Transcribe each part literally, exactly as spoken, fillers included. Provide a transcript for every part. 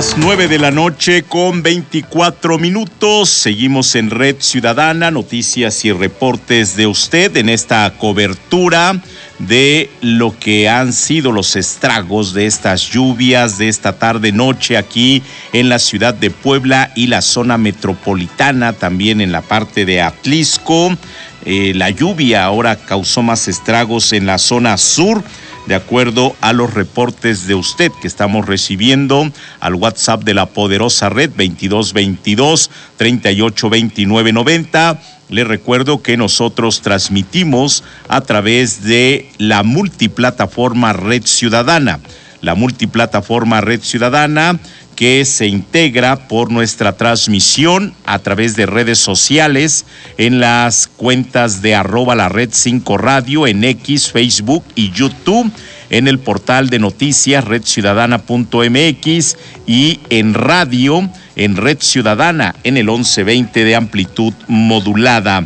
las nueve de la noche con veinticuatro minutos. Seguimos en Red Ciudadana, noticias y reportes de usted en esta cobertura de lo que han sido los estragos de estas lluvias de esta tarde-noche aquí en la ciudad de Puebla y la zona metropolitana, también en la parte de Atlixco. Eh, la lluvia ahora causó más estragos en la zona sur, de acuerdo a los reportes de usted que estamos recibiendo al WhatsApp de la poderosa red veintidós veintidós, treinta y ocho veintinueve noventa. Les recuerdo que nosotros transmitimos a través de la multiplataforma Red Ciudadana. La multiplataforma Red Ciudadana que se integra por nuestra transmisión a través de redes sociales en las cuentas de arroba la red cinco radio en X, Facebook y YouTube, en el portal de noticias red ciudadana punto m x y en radio en Red Ciudadana en el once veinte de amplitud modulada.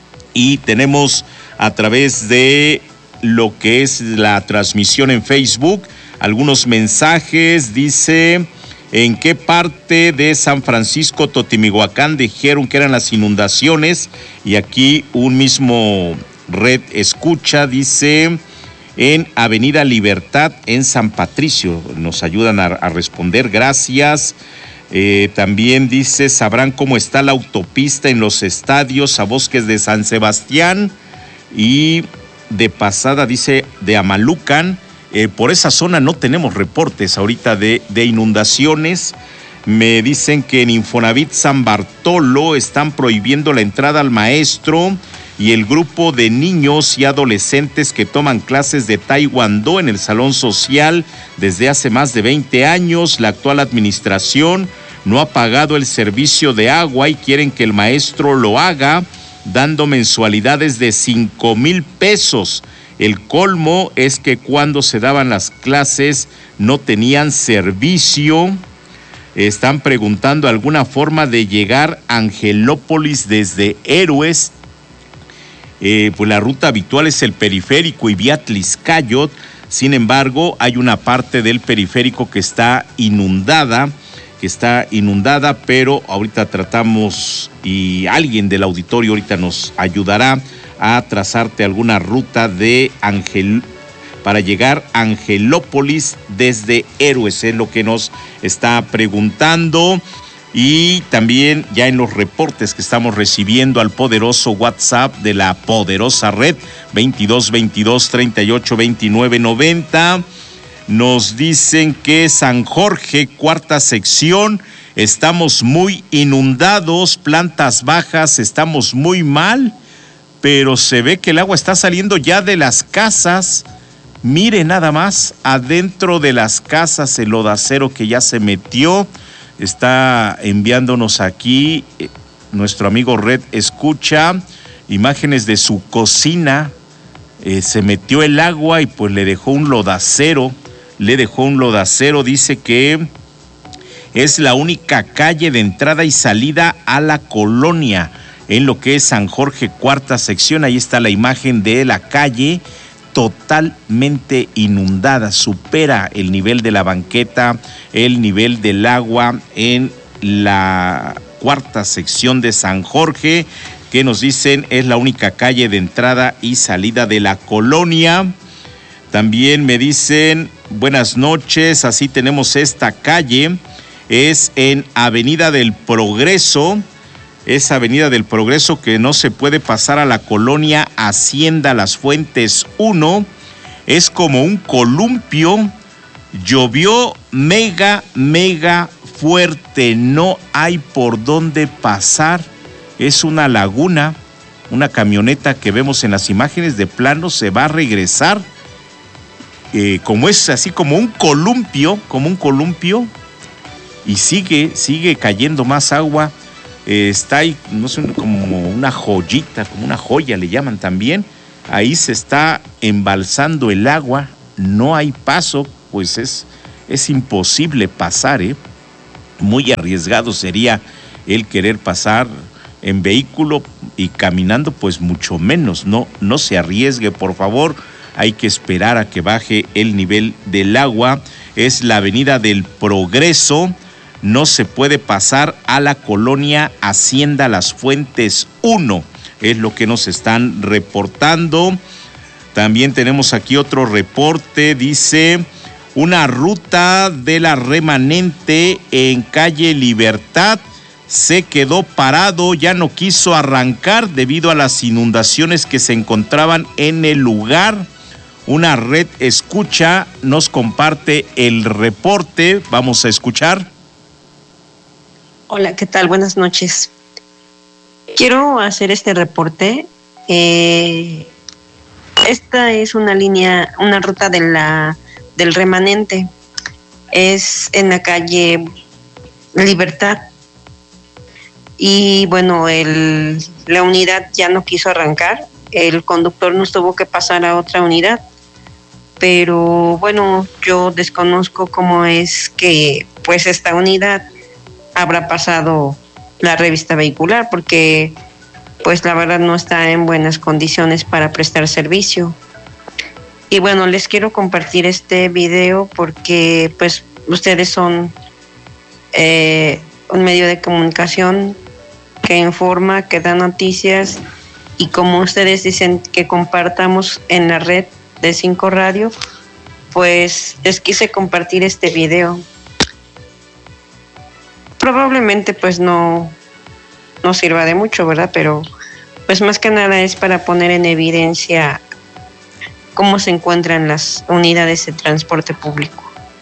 Y tenemos a través de lo que es la transmisión en Facebook algunos mensajes. Dice: ¿en qué parte de San Francisco Totimihuacán dijeron que eran las inundaciones? Y aquí un mismo red escucha, dice: en Avenida Libertad, en San Patricio. Nos ayudan a, a responder, gracias. Eh, también dice: ¿sabrán cómo está la autopista en los estadios a Bosques de San Sebastián? Y de pasada, dice, de Amalucan. Eh, por esa zona no tenemos reportes ahorita de, de inundaciones. Me dicen que en Infonavit San Bartolo están prohibiendo la entrada al maestro y el grupo de niños y adolescentes que toman clases de taekwondo en el salón social desde hace más de veinte años. La actual administración no ha pagado el servicio de agua y quieren que el maestro lo haga, dando mensualidades de cinco mil pesos. El colmo es que cuando se daban las clases no tenían servicio. Están preguntando alguna forma de llegar a Angelópolis desde Héroes. Eh, pues la ruta habitual es el periférico y vía Tliscayot. Sin embargo, hay una parte del periférico que está inundada, que está inundada, pero ahorita tratamos y alguien del auditorio ahorita nos ayudará a trazarte alguna ruta de Angel para llegar a Angelópolis desde Héroes, es lo que nos está preguntando. Y también ya en los reportes que estamos recibiendo al poderoso WhatsApp de la poderosa red veintidós veintidós, treinta y ocho veintinueve noventa, nos dicen que San Jorge, cuarta sección, estamos muy inundados, plantas bajas, estamos muy mal, pero se ve que el agua está saliendo ya de las casas. Mire nada más, adentro de las casas el lodacero que ya se metió. Está enviándonos aquí eh, nuestro amigo Red Escucha imágenes de su cocina. Eh, se metió el agua y pues le dejó un lodacero, le dejó un lodacero. Dice que es la única calle de entrada y salida a la colonia en lo que es San Jorge, cuarta sección. Ahí está la imagen de la calle totalmente inundada, supera el nivel de la banqueta, el nivel del agua en la cuarta sección de San Jorge, que nos dicen es la única calle de entrada y salida de la colonia. También me dicen, buenas noches, así tenemos esta calle, es en Avenida del Progreso, es Avenida del Progreso que no se puede pasar a la colonia Hacienda Las Fuentes uno, es como un columpio, llovió mega, mega fuerte, no hay por dónde pasar, es una laguna, una camioneta que vemos en las imágenes de plano se va a regresar, eh, como es así como un columpio, como un columpio, y sigue, sigue cayendo más agua. Eh, está ahí, no sé, como una joyita, como una joya le llaman también. Ahí se está embalsando el agua, no hay paso, pues es, es imposible pasar, ¿eh? Muy arriesgado sería el querer pasar en vehículo y caminando, pues mucho menos. No, no se arriesgue, por favor. Hay que esperar a que baje el nivel del agua. Es la Avenida del Progreso, no se puede pasar a la colonia Hacienda Las Fuentes uno, es lo que nos están reportando. También tenemos aquí otro reporte, dice: una ruta de la remanente en calle Libertad se quedó parado, ya no quiso arrancar debido a las inundaciones que se encontraban en el lugar. Una red escucha nos comparte el reporte, vamos a escuchar. Hola, ¿qué tal? Buenas noches. Quiero hacer este reporte. Eh, esta es una línea, una ruta de la del remanente. Es en la calle Libertad. Y bueno, el, la unidad ya no quiso arrancar, el conductor nos tuvo que pasar a otra unidad, pero bueno, yo desconozco cómo es que pues esta unidad habrá pasado la revista vehicular, porque pues la verdad no está en buenas condiciones para prestar servicio. Y bueno, les quiero compartir este video porque pues ustedes son eh, un medio de comunicación que informa, que da noticias, y como ustedes dicen que compartamos en la red de Cinco Radio, pues les quise compartir este video. Probablemente pues no, no sirva de mucho, ¿verdad? Pero pues más que nada es para poner en evidencia cómo se encuentran las unidades de transporte público.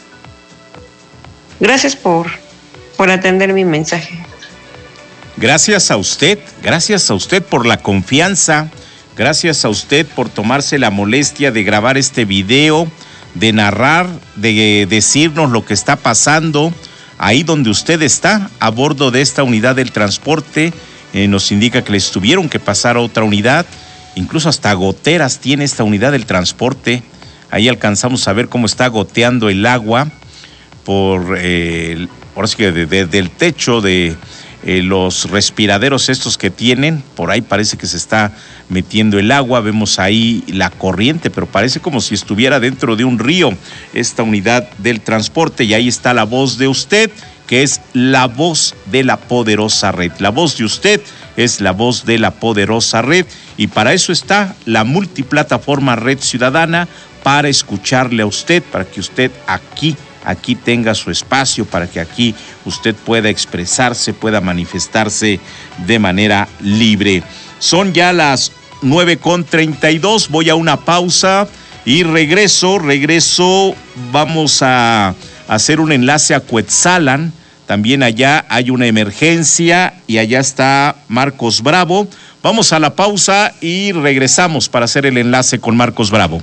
Gracias por, por atender mi mensaje. Gracias a usted, gracias a usted por la confianza, gracias a usted por tomarse la molestia de grabar este video, de narrar, de decirnos lo que está pasando ahí donde usted está, a bordo de esta unidad del transporte. Eh, nos indica que les tuvieron que pasar a otra unidad, incluso hasta goteras tiene esta unidad del transporte. Ahí alcanzamos a ver cómo está goteando el agua por, eh, ahora sí que de, de, del techo de Eh, los respiraderos estos que tienen, por ahí parece que se está metiendo el agua, vemos ahí la corriente, pero parece como si estuviera dentro de un río esta unidad del transporte. Y ahí está la voz de usted, que es la voz de la poderosa red. La voz de usted es la voz de la poderosa red, y para eso está la multiplataforma Red Ciudadana, para escucharle a usted, para que usted aquí aquí tenga su espacio, para que aquí usted pueda expresarse, pueda manifestarse de manera libre. Son ya las nueve con treinta y dos, voy a una pausa y regreso, regreso, vamos a hacer un enlace a Cuetzalan, también allá hay una emergencia y allá está Marcos Bravo. Vamos a la pausa y regresamos para hacer el enlace con Marcos Bravo.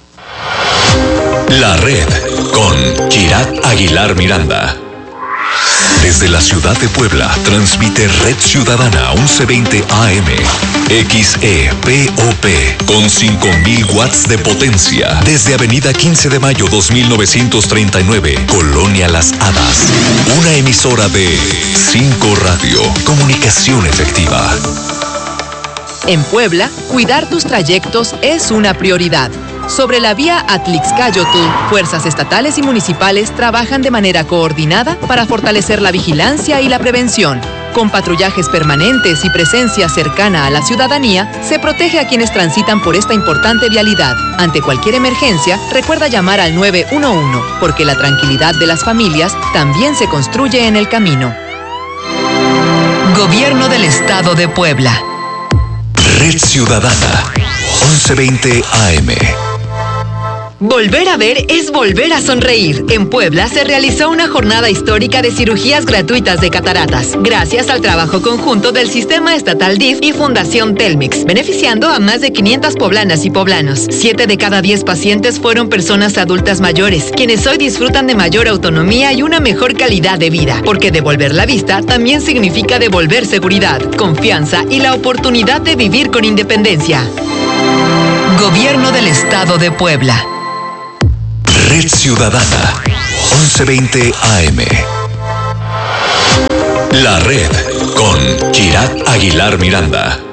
La red con Kirat Aguilar Miranda. Desde la ciudad de Puebla, transmite Red Ciudadana once veinte A M, X E P O P, con cinco mil watts de potencia, desde Avenida quince de mayo dos mil novecientos treinta y nueve, Colonia Las Hadas. Una emisora de Cinco Radio, comunicación efectiva. En Puebla, cuidar tus trayectos es una prioridad. Sobre la vía Atlixcáyotl, fuerzas estatales y municipales trabajan de manera coordinada para fortalecer la vigilancia y la prevención. Con patrullajes permanentes y presencia cercana a la ciudadanía, se protege a quienes transitan por esta importante vialidad. Ante cualquier emergencia, recuerda llamar al nueve uno uno, porque la tranquilidad de las familias también se construye en el camino. Gobierno del Estado de Puebla. Red Ciudadana, once veinte A M. Volver a ver es volver a sonreír. En Puebla se realizó una jornada histórica de cirugías gratuitas de cataratas, gracias al trabajo conjunto del Sistema Estatal D I F y Fundación Telmex, beneficiando a más de quinientas poblanas y poblanos. Siete de cada diez pacientes fueron personas adultas mayores, quienes hoy disfrutan de mayor autonomía y una mejor calidad de vida, porque devolver la vista también significa devolver seguridad, confianza y la oportunidad de vivir con independencia. Gobierno del Estado de Puebla. Red Ciudadana, once veinte A M. La red con Kirat Aguilar Miranda.